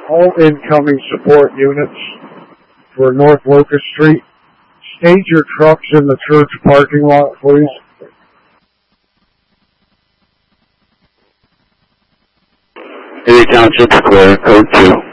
All incoming support units for North Locust Street, stage your trucks in the church parking lot, please. Erie Township Square, code 2.